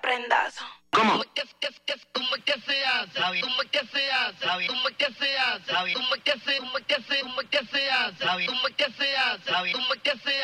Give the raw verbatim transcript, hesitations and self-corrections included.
prendazo. ¿Cómo? ¿Cómo es que, que, que, cómo es que se hace? ¿Cómo es que se hace? ¿Cómo es que se hace? ¿Cómo es que se, cómo es que se, cómo es que se hace? ¿Cómo es que se hace? ¿Cómo es que se